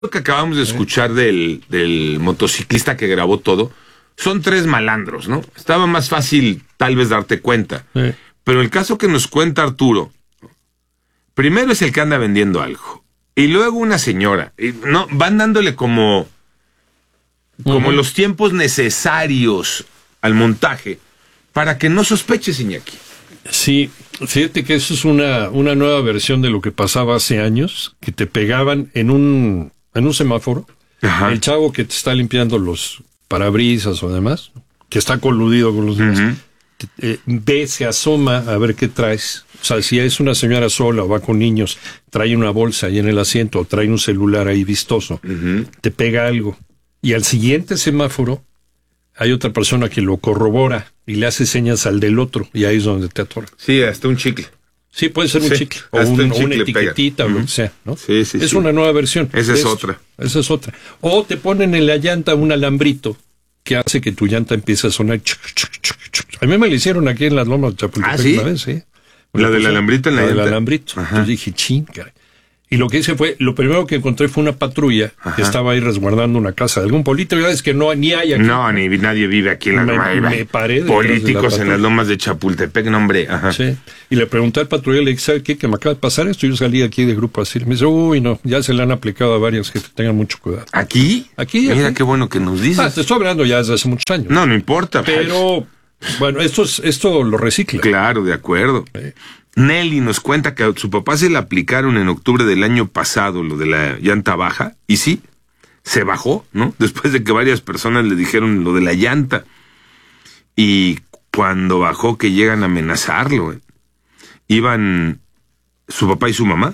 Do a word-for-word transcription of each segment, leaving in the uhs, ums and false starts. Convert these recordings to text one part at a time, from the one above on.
Lo que acabamos de escuchar del, del motociclista que grabó todo, son tres malandros, ¿no? Estaba más fácil tal vez darte cuenta. Sí. Pero el caso que nos cuenta Arturo, primero es el que anda vendiendo algo, y luego una señora, y no, van dándole como, como uh-huh. los tiempos necesarios al montaje para que no sospeches, Iñaki. Sí, fíjate que eso es una, una nueva versión de lo que pasaba hace años, que te pegaban en un, en un semáforo. Ajá. El chavo que te está limpiando los parabrisas o demás, que está coludido con los demás, uh-huh. te, eh, ve, se asoma a ver qué traes. O sea, si es una señora sola o va con niños, trae una bolsa ahí en el asiento o trae un celular ahí vistoso, uh-huh. te pega algo. Y al siguiente semáforo hay otra persona que lo corrobora y le hace señas al del otro, y ahí es donde te atora. Sí, hasta un chicle. Sí, puede ser un sí, chicle, o, un, un chicle o una etiquetita, pega. O lo que sea, ¿no? Sí, sí, es sí. una nueva versión. Esa es otra. Esa es otra. O te ponen en la llanta un alambrito que hace que tu llanta empiece a sonar. Chuc, chuc, chuc, chuc. A mí me lo hicieron aquí en las Lomas de Chapultepec. ¿Ah, sí? Una vez, sí. La del alambrito en la, la llanta. del alambrito. Ajá. Entonces dije, ching, caray. Y lo que hice fue, lo primero que encontré fue una patrulla Ajá. que estaba ahí resguardando una casa de algún político. Ya ves que no, ni hay aquí. No, ni nadie vive aquí en la Loma. Me, me paré políticos en las Lomas de Chapultepec, no, hombre. Ajá. Sí. Y le pregunté al patrulla, le dije, ¿sabe qué? Que me acaba de pasar esto. Yo salí aquí de grupo así. Me dice, uy, no, ya se le han aplicado a varios, que tengan mucho cuidado. ¿Aquí? Aquí. Mira, aquí. Qué bueno que nos dices. Ah, te estoy hablando ya desde hace muchos años. No, no importa. Pero, bueno, esto, es, esto lo recicla. Claro, de acuerdo. Sí. Nelly nos cuenta que a su papá se le aplicaron en octubre del año pasado lo de la llanta baja, y sí, se bajó, ¿no? Después de que varias personas le dijeron lo de la llanta. Y cuando bajó, que llegan a amenazarlo, ¿eh? Iban su papá y su mamá,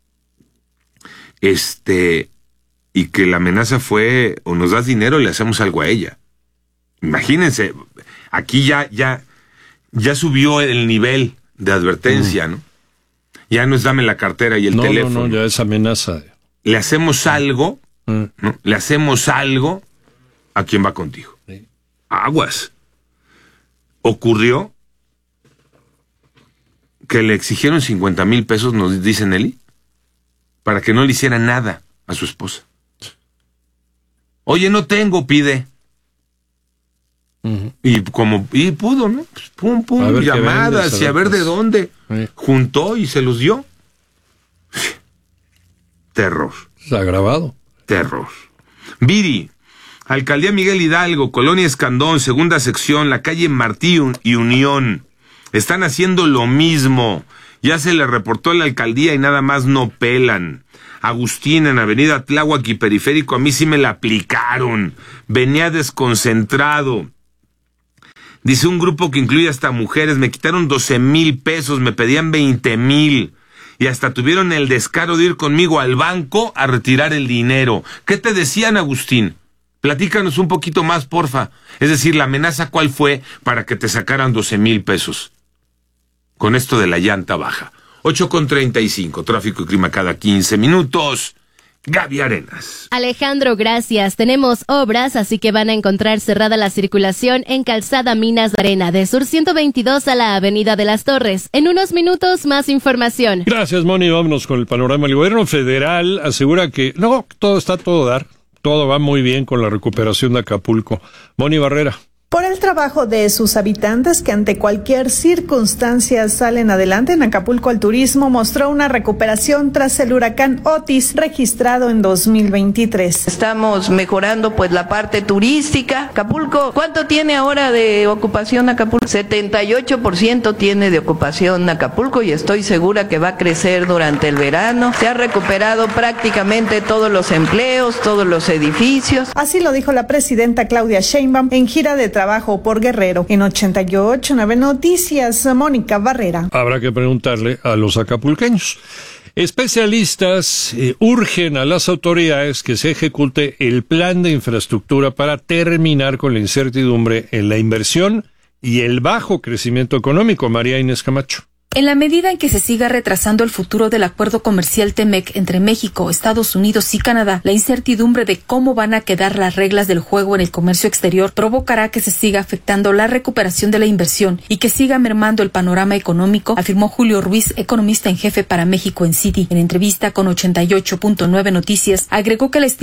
este, y que la amenaza fue, o nos das dinero o le hacemos algo a ella. Imagínense, aquí ya, ya, ya subió el nivel de advertencia, mm. ¿no? Ya no es dame la cartera y el no, teléfono. No, no, ya es amenaza. Le hacemos algo, mm. ¿no? Le hacemos algo a quien va contigo. Sí. Aguas. Ocurrió que le exigieron cincuenta mil pesos, nos dice Nelly, para que no le hiciera nada a su esposa. Oye, no tengo, pide. Uh-huh. Y como, y pudo, ¿no? Pues pum, pum, a llamadas, vendes, a y a ver de dónde. Sí. Juntó y se los dio. Terror. Está grabado. Terror. Viri, Alcaldía Miguel Hidalgo, Colonia Escandón, segunda sección, la calle Martí y Unión. Están haciendo lo mismo. Ya se le reportó a la alcaldía y nada más no pelan. Agustín, en Avenida Tláhuac y Periférico, a mí sí me la aplicaron. Venía desconcentrado. Dice un grupo que incluye hasta mujeres, me quitaron doce mil pesos, me pedían veinte mil. Y hasta tuvieron el descaro de ir conmigo al banco a retirar el dinero. ¿Qué te decían, Agustín? Platícanos un poquito más, porfa. Es decir, la amenaza, ¿cuál fue para que te sacaran doce mil pesos? Con esto de la llanta baja. ocho con treinta y cinco, tráfico y clima cada quince minutos. Gaby Arenas. Alejandro, gracias. Tenemos obras, así que van a encontrar cerrada la circulación en Calzada Minas de Arena, de Sur ciento veintidós a la Avenida de las Torres. En unos minutos, más información. Gracias, Moni. Vámonos con el panorama. El gobierno federal asegura que no, todo está a todo dar. Todo va muy bien con la recuperación de Acapulco. Moni Barrera. Por el trabajo de sus habitantes que ante cualquier circunstancia salen adelante, en Acapulco el turismo mostró una recuperación tras el huracán Otis registrado en dos mil veintitrés. Estamos mejorando pues la parte turística. Acapulco, ¿cuánto tiene ahora de ocupación Acapulco? setenta y ocho por ciento tiene de ocupación Acapulco y estoy segura que va a crecer durante el verano. Se ha recuperado prácticamente todos los empleos, todos los edificios. Así lo dijo la presidenta Claudia Sheinbaum en gira de trabajo por Guerrero. En ochenta y ocho nueve Noticias, Mónica Barrera. Habrá que preguntarle a los acapulqueños. Especialistas eh, urgen a las autoridades que se ejecute el plan de infraestructura para terminar con la incertidumbre en la inversión y el bajo crecimiento económico. María Inés Camacho. En la medida en que se siga retrasando el futuro del acuerdo comercial TEMEC entre México, Estados Unidos y Canadá, la incertidumbre de cómo van a quedar las reglas del juego en el comercio exterior provocará que se siga afectando la recuperación de la inversión y que siga mermando el panorama económico, afirmó Julio Ruiz, economista en jefe para México en Citi. En entrevista con ochenta y ocho punto nueve Noticias, agregó que la